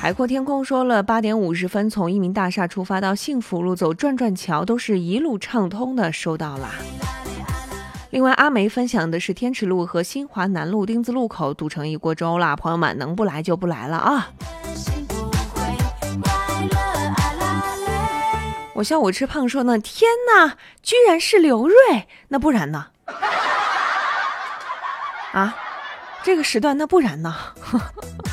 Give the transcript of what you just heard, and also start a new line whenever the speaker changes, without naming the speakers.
海阔天空说了，8点50分从一民大厦出发到幸福路走转转桥都是一路畅通的，收到啦。另外阿梅分享的是天池路和新华南路丁字路口堵成一锅粥啦，朋友们能不来就不来了啊。我笑我吃胖说呢，天哪，居然是刘瑞，那不然呢？啊，这个时段那不然呢？